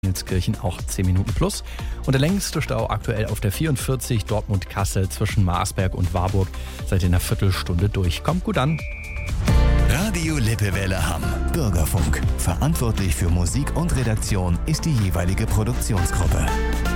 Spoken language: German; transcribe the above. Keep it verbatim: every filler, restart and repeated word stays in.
Kirchen auch zehn Minuten plus. Und der längste Stau aktuell auf der vierundvierzig Dortmund-Kassel zwischen Marsberg und Warburg seit einer Viertelstunde durch. Kommt gut an. Radio Lippewelle Hamm. Bürgerfunk. Verantwortlich für Musik und Redaktion ist die jeweilige Produktionsgruppe.